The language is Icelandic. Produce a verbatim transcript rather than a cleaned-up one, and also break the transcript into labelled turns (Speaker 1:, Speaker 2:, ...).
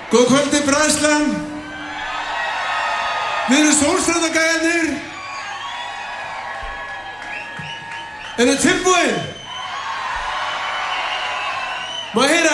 Speaker 1: Góð kvöldi bræðslan. Við erum Sólstrandagæjarnir. Er þið tilbúin? Má heyra